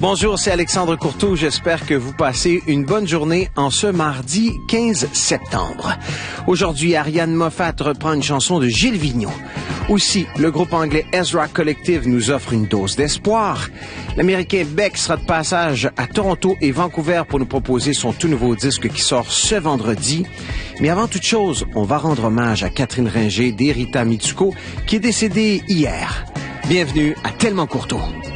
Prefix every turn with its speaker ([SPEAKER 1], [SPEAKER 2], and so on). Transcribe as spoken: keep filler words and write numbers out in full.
[SPEAKER 1] Bonjour, c'est Alexandre Courteau. J'espère que vous passez une bonne journée en ce mardi quinze septembre. Aujourd'hui, Ariane Moffat reprend une chanson de Gilles Vigneault. Aussi, le groupe anglais Ezra Collective nous offre une dose d'espoir. L'Américain Beck sera de passage à Toronto et Vancouver pour nous proposer son tout nouveau disque qui sort ce vendredi. Mais avant toute chose, on va rendre hommage à Catherine Ringer d'Erita Mitsuko qui est décédée hier. Bienvenue à Tellement Courteau.